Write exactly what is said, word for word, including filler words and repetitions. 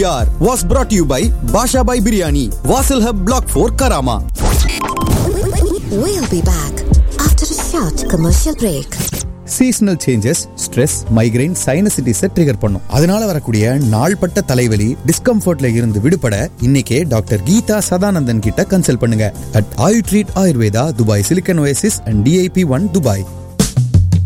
Was brought to you by Basha Bhai Biryani, Vasil Hub Block four, Karama. We'll be back after a short commercial break. Seasonal changes stress, migraine, சைனசிட்டிஸை trigger பண்ணும். அதனால வரக்கூடிய நாள்பட்ட தலைவலி, டிஸ்கம்ஃபர்ட்ல இருந்து விடுபட இன்னைக்கே doctor Geetha Sadanandan கிட்ட கன்சல்ட் பண்ணுங்க. At Ayu treat Ayurveda, Dubai silicon oasis and D I P one Dubai.